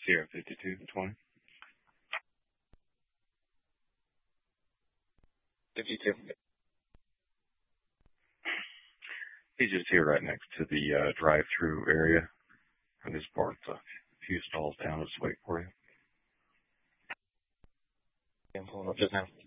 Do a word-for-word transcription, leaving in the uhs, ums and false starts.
Sierra fifty-two twenty. fifty-two. He's just here right next to the uh, drive-through area. And he's parked a few stalls down. Just wait for you. I'm pulling up just now.